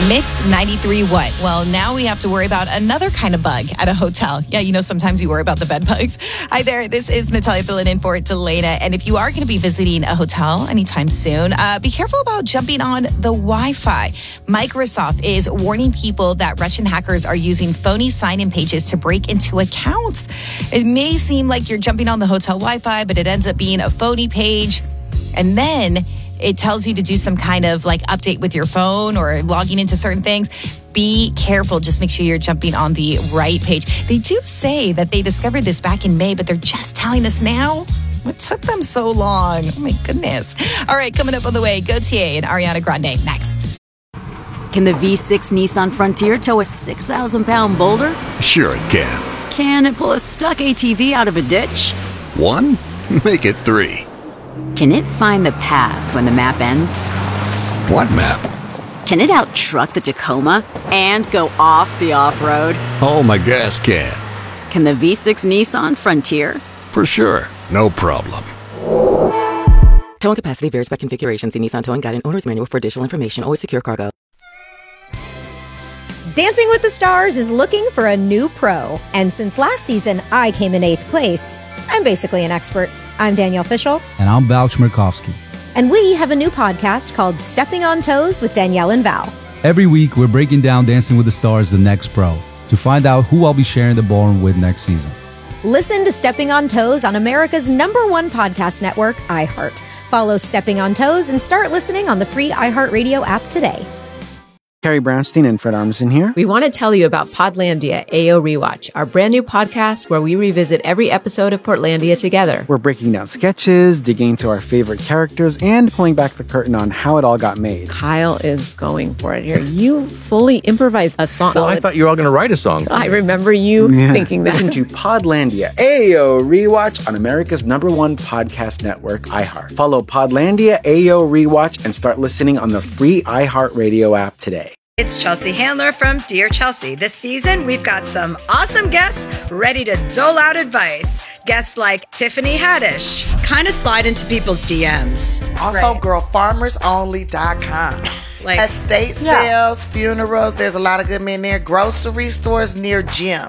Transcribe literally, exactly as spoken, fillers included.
Mix ninety-three what? Well, now we have to worry about another kind of bug at a hotel. Yeah, you know, sometimes you worry about the bed bugs. Hi there, this is Natalia filling in for Delana. And if you are going to be visiting a hotel anytime soon, uh, be careful about jumping on the Wi-Fi. Microsoft is warning people that Russian hackers are using phony sign-in pages to break into accounts. It may seem like you're jumping on the hotel Wi-Fi, but it ends up being a phony page. And then it tells you to do some kind of like update with your phone or logging into certain things. Be careful. Just make sure you're jumping on the right page. They do say that they discovered this back in May, but they're just telling us now. What took them so long? Oh, my goodness. All right, coming up on the way, Gautier and Ariana Grande next. Can the V six Nissan Frontier tow a six thousand pound boulder? Sure it can. Can it pull a stuck A T V out of a ditch? One? Make it three. Can it find the path when the map ends? What map? Can it out-truck the Tacoma and go off the off-road? Oh, my gas can. Can the V six Nissan Frontier? For sure. No problem. Towing capacity varies by configuration. See Nissan Towing Guide and Owner's Manual for additional information. Always secure cargo. Dancing with the Stars is looking for a new pro. And since last season, I came in eighth place. I'm basically an expert. I'm Danielle Fishel. And I'm Val Chmerkovsky. And we have a new podcast called Stepping on Toes with Danielle and Val. Every week, we're breaking down Dancing with the Stars, the next pro, to find out who I'll be sharing the ballroom with next season. Listen to Stepping on Toes on America's number one podcast network, iHeart. Follow Stepping on Toes and start listening on the free iHeartRadio app today. Carrie Brownstein and Fred Armisen here. We want to tell you about Podlandia A O Rewatch, our brand new podcast where we revisit every episode of Portlandia together. We're breaking down sketches, digging into our favorite characters, and pulling back the curtain on how it all got made. Kyle is going for it here. You fully improvised a song. Well, I thought you were all going to write a song. I remember you yeah. thinking that. Listen to Podlandia A O Rewatch on America's number one podcast network, iHeart. Follow Podlandia A O Rewatch and start listening on the free iHeartRadio app today. It's Chelsea Handler from Dear Chelsea. This season, we've got some awesome guests ready to dole out advice. Guests like Tiffany Haddish. Kind of slide into people's D Ms. Also, right. girl farmers only dot com. Like estate yeah. sales, funerals, there's a lot of good men there. Grocery stores near gyms.